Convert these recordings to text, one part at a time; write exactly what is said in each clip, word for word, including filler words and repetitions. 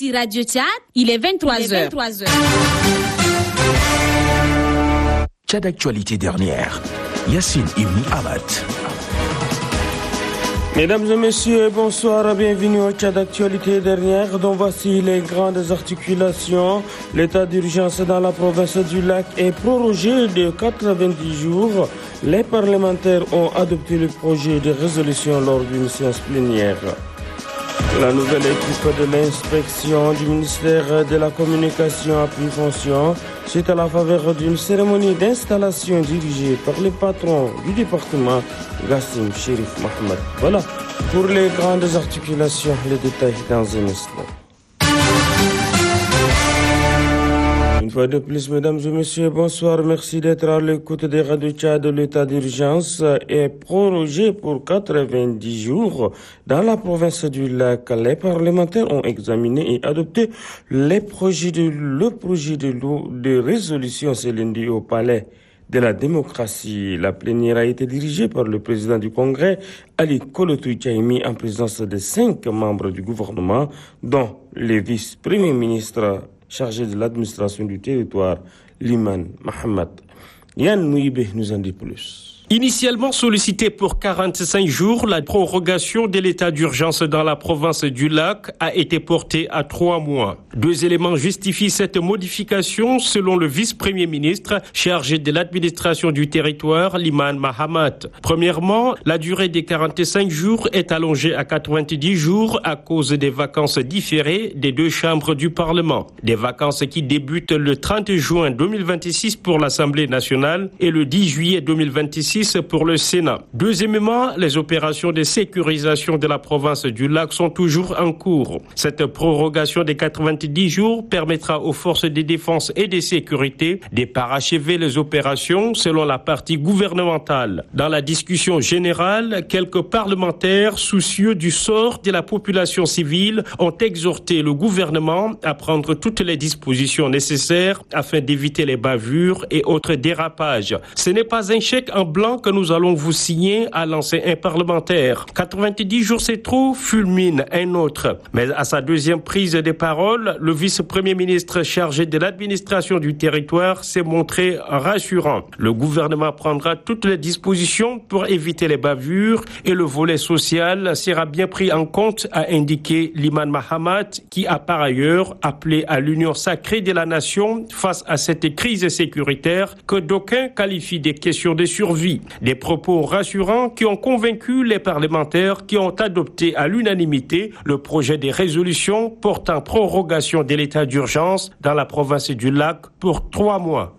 sur Radio Tchad, il est vingt-trois heures. Tchad Actualité dernière. Yassine Ibn Ahmad. Mesdames et messieurs, bonsoir, bienvenue au Tchad Actualité dernière, dont voici les grandes articulations. L'état d'urgence dans la province du Lac est prorogé de quatre-vingt-dix jours. Les parlementaires ont adopté le projet de résolution lors d'une séance plénière. La nouvelle équipe de l'inspection du ministère de la Communication a pris fonction suite à la faveur d'une cérémonie d'installation dirigée par le patron du département, Gassim Cherif Mohamed. Voilà pour les grandes articulations, les détails dans un instant. Une fois de plus, mesdames et messieurs, bonsoir. Merci d'être à l'écoute des radios Tchad. L'état d'urgence est prorogé pour quatre-vingt-dix jours dans la province du Lac. Les parlementaires ont examiné et adopté les projets de, le projet de, de résolution ce lundi au palais de la démocratie. La plénière a été dirigée par le président du Congrès, Ali Kolotou Tchaimi, en présence de cinq membres du gouvernement, dont le vice-premier ministre chargé de l'administration du territoire, Liman Mohamed. Yann Mouibe nous en dit plus. Initialement sollicité pour quarante-cinq jours, la prorogation de l'état d'urgence dans la province du Lac a été portée à trois mois. Deux éléments justifient cette modification selon le vice-premier ministre chargé de l'administration du territoire, Liman Mohamed. Premièrement, la durée des quarante-cinq jours est allongée à quatre-vingt-dix jours à cause des vacances différées des deux chambres du Parlement. Des vacances qui débutent le trente juin deux mille vingt-six pour l'Assemblée nationale et le dix juillet deux mille vingt-six pour le Sénat. Deuxièmement, les opérations de sécurisation de la province du Lac sont toujours en cours. Cette prorogation des quatre-vingt-dix jours permettra aux forces de défense et de sécurité de parachever les opérations selon la partie gouvernementale. Dans la discussion générale, quelques parlementaires soucieux du sort de la population civile ont exhorté le gouvernement à prendre toutes les dispositions nécessaires afin d'éviter les bavures et autres dérapages. Ce n'est pas un chèque en blanc que nous allons vous signer, a lancé un parlementaire. quatre-vingt-dix jours c'est trop, fulmine un autre. Mais à sa deuxième prise de parole, le vice-premier ministre chargé de l'administration du territoire s'est montré rassurant. Le gouvernement prendra toutes les dispositions pour éviter les bavures et le volet social sera bien pris en compte, a indiqué Liman Mohamed, qui a par ailleurs appelé à l'union sacrée de la nation face à cette crise sécuritaire que d'aucuns qualifient des questions de survie. Des propos rassurants qui ont convaincu les parlementaires qui ont adopté à l'unanimité le projet de résolution portant prorogation de l'état d'urgence dans la province du Lac pour trois mois.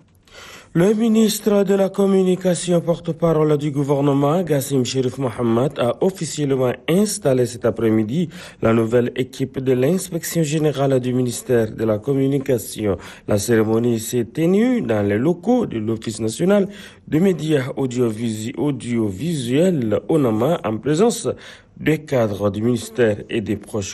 Le ministre de la Communication, porte-parole du gouvernement, Gassim Cherif Mohamed, a officiellement installé cet après-midi la nouvelle équipe de l'inspection générale du ministère de la Communication. La cérémonie s'est tenue dans les locaux de l'Office national des médias audiovisuels, audiovisuels ONAMA, en présence des cadres du ministère et des proches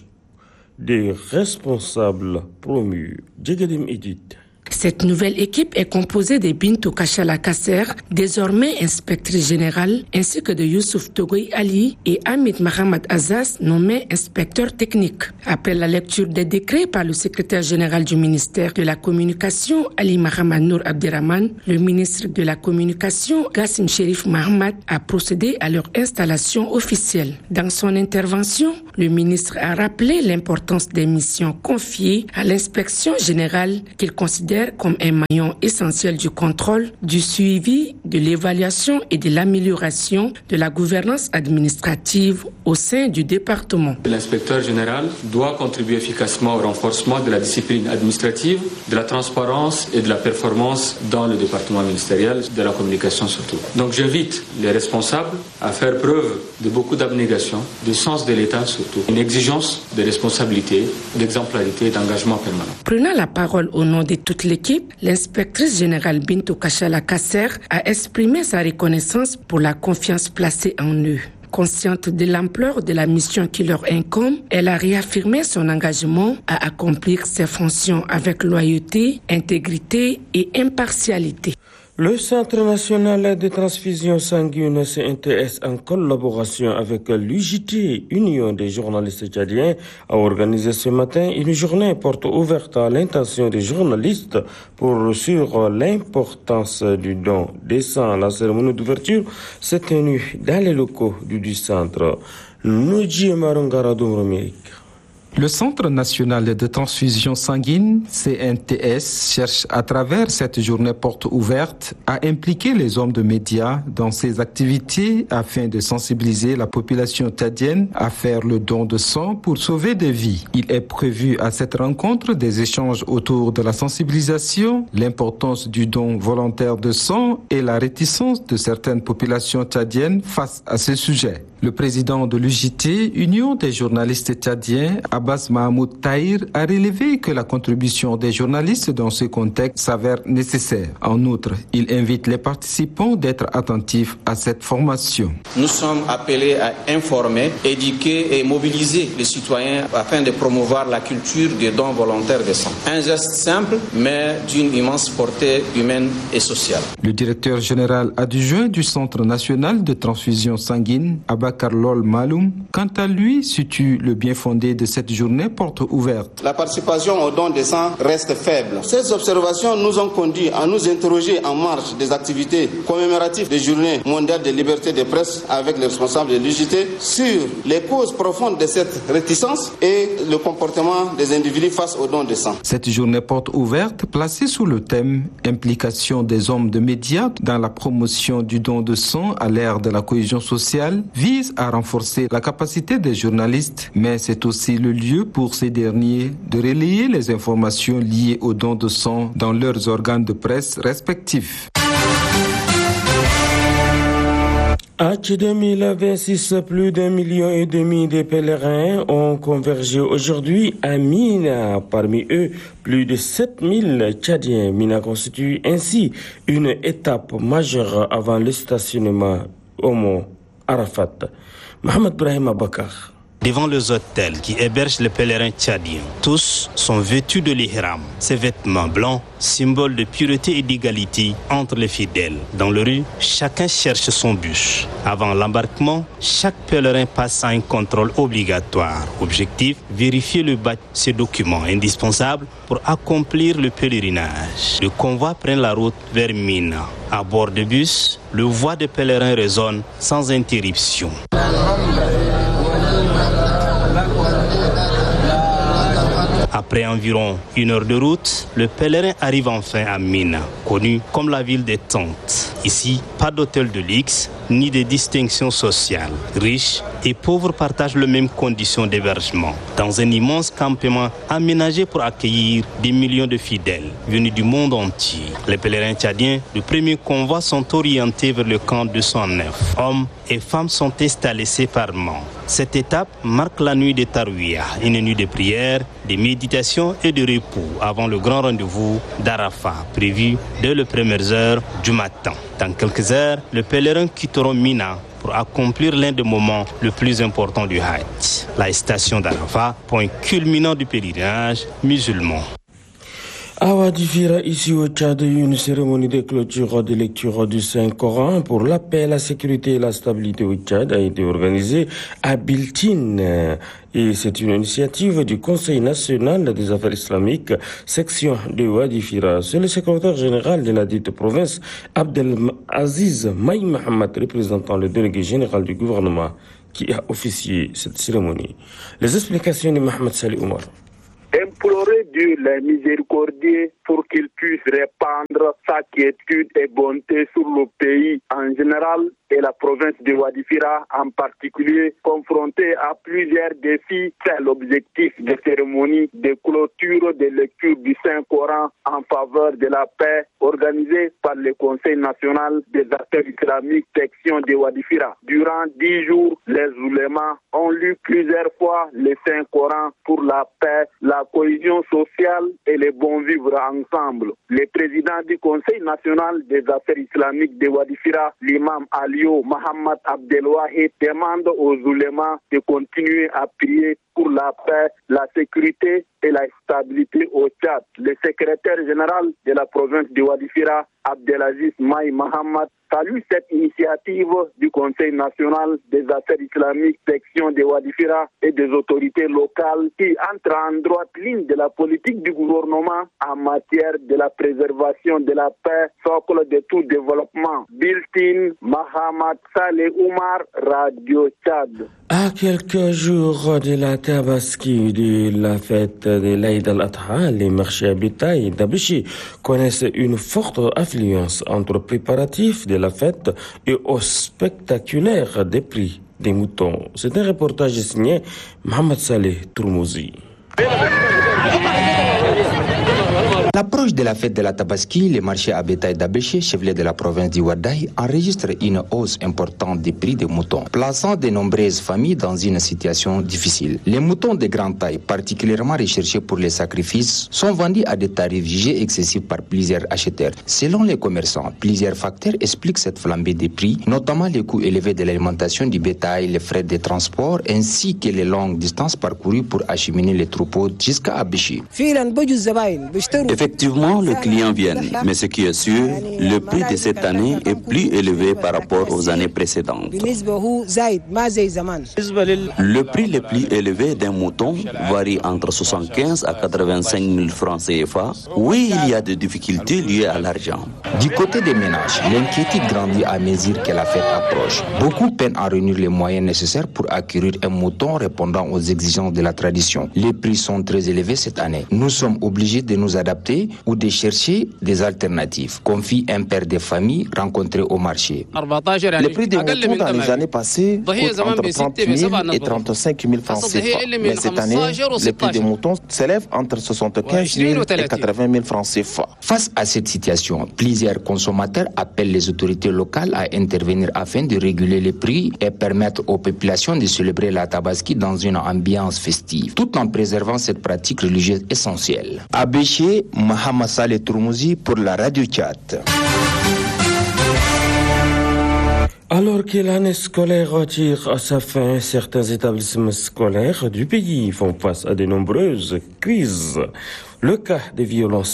des responsables promus. Djegadim Edith. Cette nouvelle équipe est composée de Bintou Kachala Kasser, désormais inspectrice générale, ainsi que de Youssouf Togoy Ali et Hamid Mohamed Azaz, nommé inspecteur technique. Après la lecture des décrets par le secrétaire général du ministère de la Communication, Ali Mohamed Nour Abderrahman, le ministre de la Communication, Gassim Cherif Mohamed, a procédé à leur installation officielle. Dans son intervention, le ministre a rappelé l'importance des missions confiées à l'inspection générale qu'il considère comme un maillon essentiel du contrôle, du suivi, de l'évaluation et de l'amélioration de la gouvernance administrative au sein du département. L'inspecteur général doit contribuer efficacement au renforcement de la discipline administrative, de la transparence et de la performance dans le département ministériel, de la communication surtout. Donc j'invite les responsables à faire preuve de beaucoup d'abnégation, de sens de l'État surtout, une exigence de responsabilité, d'exemplarité et d'engagement permanent. Prenant la parole au nom de toute l'équipe, l'inspectrice générale Bintou Kachala Kasser a exprimé sa reconnaissance pour la confiance placée en eux. Consciente de l'ampleur de la mission qui leur incombe, elle a réaffirmé son engagement à accomplir ses fonctions avec loyauté, intégrité et impartialité. Le Centre national de transfusion sanguine C N T S, en collaboration avec l'U J T, Union des journalistes tchadiens, a organisé ce matin une journée porte ouverte à l'intention des journalistes pour sur l'importance du don des sangs. La cérémonie d'ouverture s'est tenue dans les locaux du, du centre. Noudji Marungara Domromérique. Le Centre national de transfusion sanguine, C N T S, cherche à travers cette journée porte ouverte à impliquer les hommes de médias dans ses activités afin de sensibiliser la population tchadienne à faire le don de sang pour sauver des vies. Il est prévu à cette rencontre des échanges autour de la sensibilisation, l'importance du don volontaire de sang et la réticence de certaines populations tchadiennes face à ce sujet. Le président de l'U J T, Union des journalistes tchadiens, Abbas Mahmoud Tahir, a relevé que la contribution des journalistes dans ce contexte s'avère nécessaire. En outre, il invite les participants d'être attentifs à cette formation. Nous sommes appelés à informer, éduquer et mobiliser les citoyens afin de promouvoir la culture des dons volontaires de sang. Un geste simple, mais d'une immense portée humaine et sociale. Le directeur général adjoint du Centre national de transfusion sanguine, Abakar Lol Maloum, quant à lui, situe le bien fondé de cette journée porte ouverte. La participation au don de sang reste faible. Ces observations nous ont conduit à nous interroger en marge des activités commémoratives des journées mondiales de liberté de presse avec les responsables de l'U J T sur les causes profondes de cette réticence et le comportement des individus face au don de sang. Cette journée porte ouverte, placée sous le thème Implication des hommes de médias dans la promotion du don de sang à l'ère de la cohésion sociale, vise à renforcer la capacité des journalistes, mais c'est aussi le lieu pour ces derniers de relayer les informations liées au don de sang dans leurs organes de presse respectifs. À deux mille vingt-six, plus d'un million et demi de pèlerins ont convergé aujourd'hui à Mina. Parmi eux, plus de sept mille Tchadiens. Mina constitue ainsi une étape majeure avant le stationnement au mont Arafat. Mohamed Brahim Abakar. Devant les hôtels qui hébergent les pèlerins tchadiens, tous sont vêtus de l'ihram. Ces vêtements blancs, symbole de pureté et d'égalité entre les fidèles. Dans les rues, chacun cherche son bus. Avant l'embarquement, chaque pèlerin passe à un contrôle obligatoire. Objectif, vérifier le badge, ces documents indispensables pour accomplir le pèlerinage. Le convoi prend la route vers Mina. À bord du bus, le voix des pèlerins résonne sans interruption. Après environ une heure de route, le pèlerin arrive enfin à Mina, connue comme la ville des tentes. Ici, pas d'hôtel de luxe, ni de distinctions sociales. Riches et pauvres partagent les mêmes conditions d'hébergement, dans un immense campement aménagé pour accueillir des millions de fidèles venus du monde entier. Les pèlerins tchadiens du premier convoi sont orientés vers le camp deux cent neuf. Hommes et femmes sont installés séparément. Cette étape marque la nuit de Tarouia, une nuit de prière, de méditation et de repos avant le grand rendez-vous d'Arafat, prévu dès les premières heures du matin. Dans quelques heures, les pèlerins quitteront Mina pour accomplir l'un des moments les plus importants du Hajj, la station d'Arafat, point culminant du pèlerinage musulman. À Wadifira, ici au Tchad, une cérémonie de clôture de lecture du Saint-Coran pour la paix, la sécurité et la stabilité au Tchad a été organisée à Biltine. Et c'est une initiative du Conseil national des affaires islamiques, section de Wadifira. C'est le secrétaire général de la dite province, Abdelaziz Maï Mohamed, représentant le délégué général du gouvernement, qui a officié cette cérémonie. Les explications de Mohamed Salih Omar. Implorer Dieu les miséricordieux pour qu'il puisse répandre sa quiétude et bonté sur le pays en général et la province de Wadifira en particulier, confrontée à plusieurs défis. C'est l'objectif de cérémonie de clôture de lecture du Saint-Coran en faveur de la paix organisée par le Conseil national des affaires islamiques section de Wadifira. Durant dix jours, les oulémas ont lu plusieurs fois le Saint-Coran pour la paix, la cohésion sociale et le bon vivre ensemble. Le président du Conseil national des affaires islamiques de Wadifira, l'imam Ali Folio Mohamed Abdelwahid demande aux oulémas de continuer à prier pour la paix, la sécurité et la stabilité au Tchad. Le secrétaire général de la province de Ouadifira, Abdelaziz Maï Mohamed, salue cette initiative du Conseil national des affaires islamiques, section de Ouadifira et des autorités locales qui entre en droite ligne de la politique du gouvernement en matière de la préservation de la paix, socle de tout développement. Biltin Mohamed Saleh Oumar, Radio Tchad. À quelques jours de la Tabaski de la fête de l'Aïd al-Adha, les marchés à bétail d'Abéché connaissent une forte affluence entre préparatifs de la fête et au spectaculaire des prix des moutons. C'est un reportage signé Mohamed Saleh Troumouzi. À l'approche de la fête de la Tabaski, les marchés à bétail d'Abéché, chef-lieu de la province d'Iouadaï, enregistrent une hausse importante des prix des moutons, plaçant de nombreuses familles dans une situation difficile. Les moutons de grande taille, particulièrement recherchés pour les sacrifices, sont vendus à des tarifs jugés excessifs par plusieurs acheteurs. Selon les commerçants, plusieurs facteurs expliquent cette flambée des prix, notamment les coûts élevés de l'alimentation du bétail, les frais de transport, ainsi que les longues distances parcourues pour acheminer les troupeaux jusqu'à Abéché. Effectivement, les clients viennent, mais ce qui est sûr, le prix de cette année est plus élevé par rapport aux années précédentes. Le prix le plus élevé d'un mouton varie entre soixante-quinze à quatre-vingt-cinq mille francs C F A. Oui, il y a des difficultés liées à l'argent. Du côté des ménages, l'inquiétude grandit à mesure que la fête approche. Beaucoup peinent à réunir les moyens nécessaires pour acquérir un mouton répondant aux exigences de la tradition. Les prix sont très élevés cette année. Nous sommes obligés de nous adapter ou de chercher des alternatives, confie un père de famille rencontré au marché. Les prix des moutons dans les années passées coûtent entre trente mille et trente-cinq mille francs C F A. Mais cette année, les prix des moutons s'élèvent entre soixante-quinze mille et quatre-vingt mille francs C F A. Face à cette situation, plusieurs consommateurs appellent les autorités locales à intervenir afin de réguler les prix et permettre aux populations de célébrer la Tabaski dans une ambiance festive, tout en préservant cette pratique religieuse essentielle. Abéché, Mohamed Saleh Troumouzi pour la Radio Tchad. Alors que l'année scolaire tire à sa fin, certains établissements scolaires du pays font face à de nombreuses crises. Le cas des violences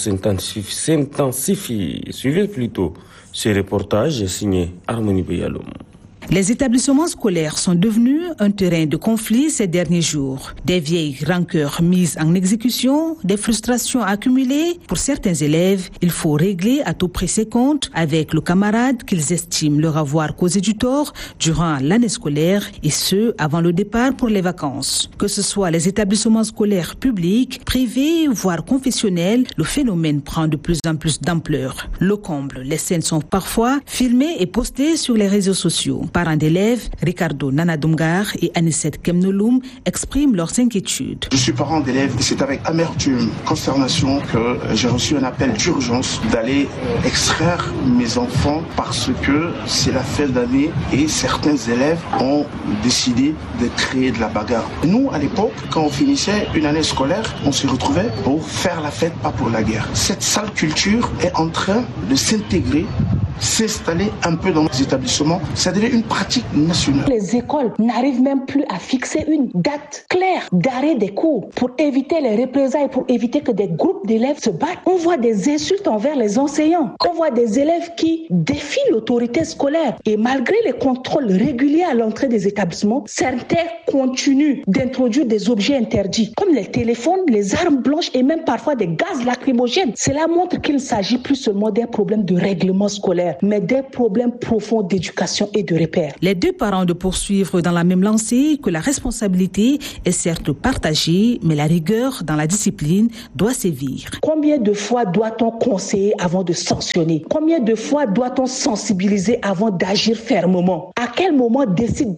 s'intensifie. Suivez plutôt ce reportage signé Harmonie Beyaloum. Les établissements scolaires sont devenus un terrain de conflit ces derniers jours. Des vieilles rancœurs mises en exécution, des frustrations accumulées. Pour certains élèves, il faut régler à tout prix ses comptes avec le camarade qu'ils estiment leur avoir causé du tort durant l'année scolaire et ce, avant le départ pour les vacances. Que ce soit les établissements scolaires publics, privés, voire confessionnels, le phénomène prend de plus en plus d'ampleur. Le comble, les scènes sont parfois filmées et postées sur les réseaux sociaux. Parents d'élèves, Ricardo Nanadumgar et Anicette Kemnoloum expriment leurs inquiétudes. Je suis parent d'élèves et c'est avec amertume, consternation que j'ai reçu un appel d'urgence d'aller extraire mes enfants parce que c'est la fin d'année et certains élèves ont décidé de créer de la bagarre. Nous, à l'époque, quand on finissait une année scolaire, on se retrouvait pour faire la fête, pas pour la guerre. Cette sale culture est en train de s'intégrer, s'installer un peu dans les établissements. Ça devient une pratique nationale. Les écoles n'arrivent même plus à fixer une date claire d'arrêt des cours pour éviter les représailles, pour éviter que des groupes d'élèves se battent. On voit des insultes envers les enseignants. On voit des élèves qui défient l'autorité scolaire. Et malgré les contrôles réguliers à l'entrée des établissements, certains continuent d'introduire des objets interdits, comme les téléphones, les armes blanches et même parfois des gaz lacrymogènes. Cela montre qu'il ne s'agit plus seulement d'un problème de règlement scolaire, mais des problèmes profonds d'éducation et de repères. Les deux parents de poursuivre dans la même lancée que la responsabilité est certes partagée, mais la rigueur dans la discipline doit sévir. Combien de fois doit-on conseiller avant de sanctionner? Combien de fois doit-on sensibiliser avant d'agir fermement? À quel moment décide-t-on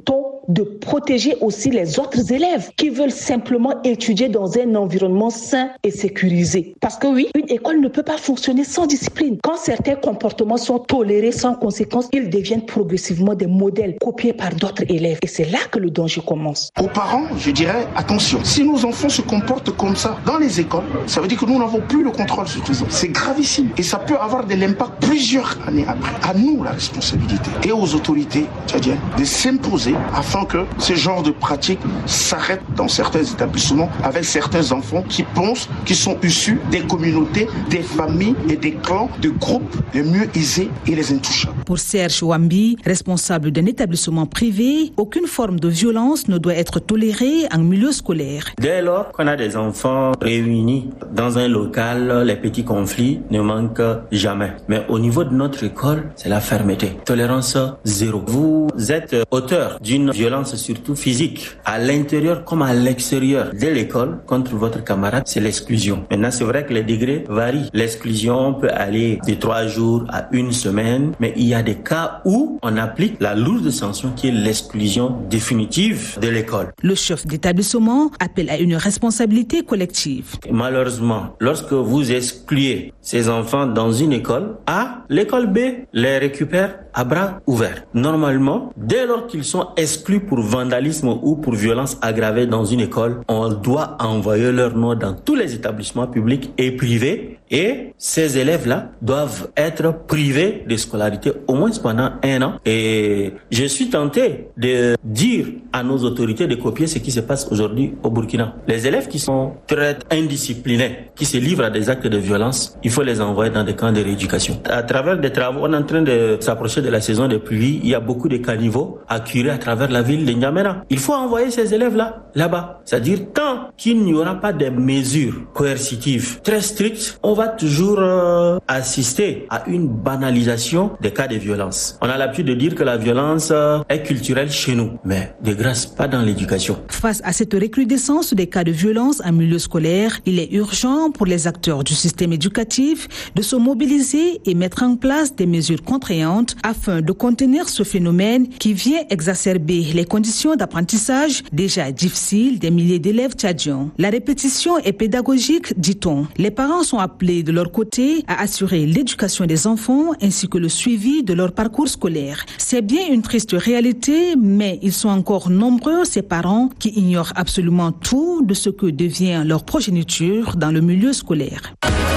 de protéger aussi les autres élèves qui veulent simplement étudier dans un environnement sain et sécurisé. Parce que oui, une école ne peut pas fonctionner sans discipline. Quand certains comportements sont tolérés sans conséquence, ils deviennent progressivement des modèles copiés par d'autres élèves. Et c'est là que le danger commence. Aux parents, je dirais, attention, si nos enfants se comportent comme ça dans les écoles, ça veut dire que nous n'avons plus le contrôle sur tout ça. C'est gravissime et ça peut avoir de l'impact plusieurs années après. À nous la responsabilité et aux autorités tchadiennes de s'imposer afin que ce genre de pratique s'arrête dans certains établissements avec certains enfants qui pensent qu'ils sont issus des communautés, des familles et des clans, de groupes les mieux aisés et les intouchables. Pour Serge Wambi, responsable d'un établissement privé, aucune forme de violence ne doit être tolérée en milieu scolaire. Dès lors qu'on a des enfants réunis dans un local, les petits conflits ne manquent jamais. Mais au niveau de notre école, c'est la fermeté. Tolérance zéro. Vous êtes auteur d'une violence surtout physique, à l'intérieur comme à l'extérieur de l'école contre votre camarade, c'est l'exclusion. Maintenant, c'est vrai que les degrés varient. L'exclusion peut aller de trois jours à une semaine, mais il y a des cas où on applique la lourde sanction qui est l'exclusion définitive de l'école. Le chef d'établissement appelle à une responsabilité collective. Malheureusement, lorsque vous excluez ces enfants dans une école A, l'école B les récupère à bras ouverts. Normalement, dès lors qu'ils sont exclus pour vandalisme ou pour violence aggravée dans une école, on doit envoyer leur nom dans tous les établissements publics et privés et ces élèves-là doivent être privés de scolarité au moins pendant un an. Et je suis tenté de dire à nos autorités de copier ce qui se passe aujourd'hui au Burkina. Les élèves qui sont très indisciplinés, qui se livrent à des actes de violence, il faut les envoyer dans des camps de rééducation. À travers des travaux, on est en train de s'approcher de la saison des pluies. Il y a beaucoup de caniveaux à curer à travers la ville de N'Djamena. Il faut envoyer ces élèves-là, là-bas. C'est-à-dire, tant qu'il n'y aura pas de mesures coercitives très strictes, on va toujours euh, assister à une banalisation des cas de violence. On a l'habitude de dire que la violence euh, est culturelle chez nous, mais de grâce, pas dans l'éducation. Face à cette recrudescence des cas de violence en milieu scolaire, il est urgent pour les acteurs du système éducatif de se mobiliser et mettre en place des mesures contraignantes afin de contenir ce phénomène qui vient exacerber les conditions d'apprentissage déjà difficiles des milliers d'élèves tchadiens. La répétition est pédagogique, dit-on. Les parents sont appelés de leur côté à assurer l'éducation des enfants ainsi que le suivi de leur parcours scolaire. C'est bien une triste réalité, mais ils sont encore nombreux, ces parents, qui ignorent absolument tout de ce que devient leur progéniture dans le milieu scolaire.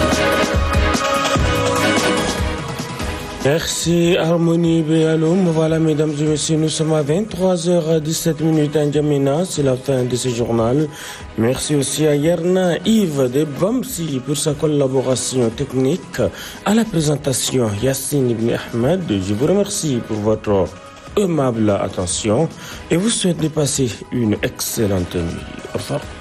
Merci Harmonie Béaloum. Voilà, mesdames et messieurs, nous sommes à vingt-trois heures dix-sept minutes en N'Djamena. C'est la fin de ce journal. Merci aussi à Yerna Yves de Bamsi pour sa collaboration technique. À la présentation, Yassine Ibn Ahmed. Je vous remercie pour votre aimable attention et vous souhaite de passer une excellente nuit. Au revoir.